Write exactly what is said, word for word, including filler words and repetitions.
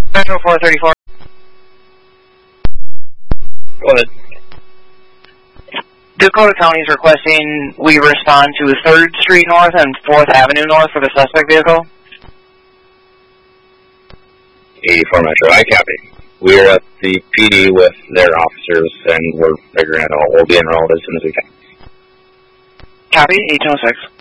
Metro four thirty-four. Go ahead. Dakota County is requesting we respond to third Street North and fourth Avenue North for the suspect vehicle. eighty-four Metro, I copy. We're at the P D with their officers, and we're figuring it out. We'll be enrolled as soon as we can. Copy, eight oh six.